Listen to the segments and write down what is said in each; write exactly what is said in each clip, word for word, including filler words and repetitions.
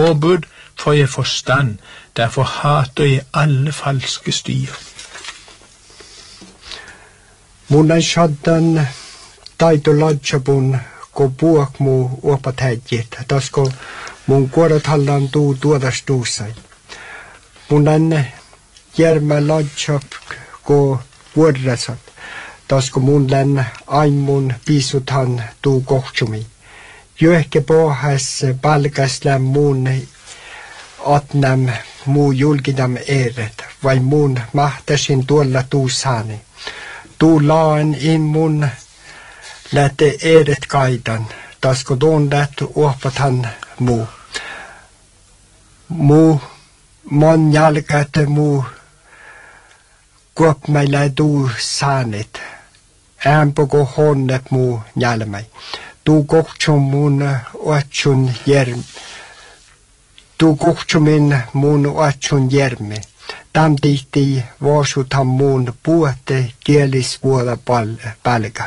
påbud får jeg forstand, derfor hater jeg alle falske styr. Mun ei shaddan taito lodjabun ko puak mu uopatäjit, tasko mun kuorat hallan tuu tuodastuusai. Mun enne järmä lodjab ko vuodresat, tasko mun län aimun piisuthan tuu kohtsumi. Jöhke pohäs palkäslän mun atnam muu julkidam eret, vai mun mahtasin tuolla tuusani. Tuu laan in mun läte eret kaidan, tasko tuon lähty uopatan muu. Muu mon jalkate muu kuop meillä tuu saanit. Ämpoko honnet muu jälmäi. Tuu kohtsun mun oatsun järm. Tuu kohtsumin mun oatsun järmi. Tam tihti vaasutan mun puhutte kielisvuoda pälkä.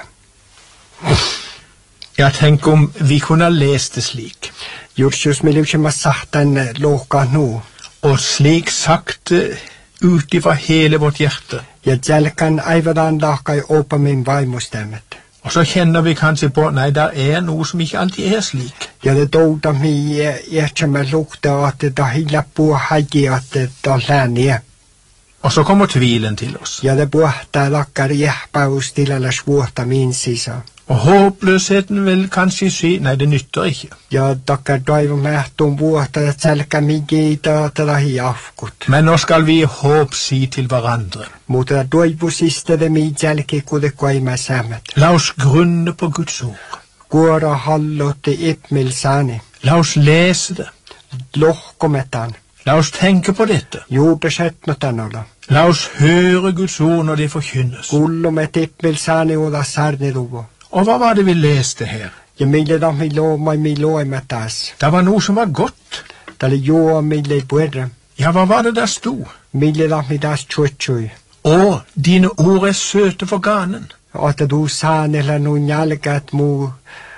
Ja tänk om vi kunde läsa det slik. Just just med liksom sahtan lohka nu. Och slik sagt utifrån hela vårt hjärta. Ja jälkan aivan lahkai opa min vaimostämmet. Och så känner vi kanske på, nej, där är något som inte alltid är slik. Ja det douta mi ehkämä lukta att det hilla på hagi att det länie. Och så kommer tvilen till oss. Ja det puhtaa lakkar jähpaus tilalla vuotta min sisa. Och hopplösheten vill kanske se, nej, det nyttar inte. Ja takkar toivon mähtun vuotta, että sälkä migiita tätä hiafkut. Men nu ska vi hopp se till varandra. Mutta toivosista det min jälki kude koima sammet. Låt oss grunna på Guds ord. Kuora hallotte ipmilsani. Låt oss läsa det. Lohkometan. Låt oss tänka på detta. Juupesetnotan olla. Låt oss höra Guds ord när det förkynnas. Kullumet ipmilsani olla sarniluvo. Och vad var det vi läste här? Ja mille da mi looma mi loema taas. Det var något som var gott. Tälle juo mille puerre. Ja, vad var det där stod? Mille da mi taas tjuetsui. Åh, dina ord är söta för ganen. Että du saanella nun jalkat mu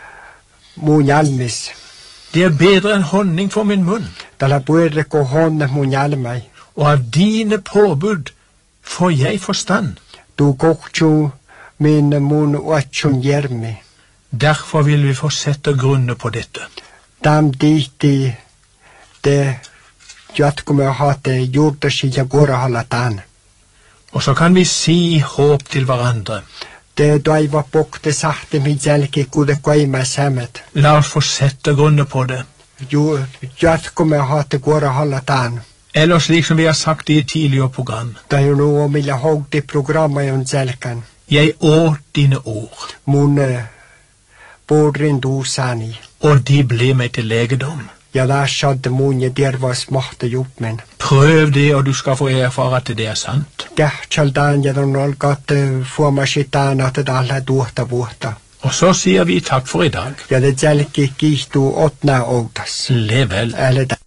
mu jalmis. Det är bättre än honning från min mun. Tällä puerre ko honne mun jalmai. Och av dina påbud får jag förstand. Du kohtju min mun oatsun järmi. Därför vill vi fortsätta grunna på detta. Tam tihti te jatkumme hate juurtasi ja kuorahalataan. Och så kan vi se hopp till varandra. Te toiva pokte sahte min jälki kude koima sämmet. Låt oss fortsätta grunna på det. Ju jatkumme hate kuorahalataan. Eller liksom vi har sagt i ett tidigare program. Det är ju nog om jag hogde programmet om jälkan. Jag åt dina ord. Mun bordrin dusani. Och de blev mig till läkedom. Ja där skadde mun jag der var smarta gjort men. Pröv det och du ska få erfara att det är sant. Kähtsaldan ja on olkat fuomasitaan att det alla tuota vuotta. Och så säger vi tack för idag. Ja det jälki kiihtuu otna outas. Lev väl. Eller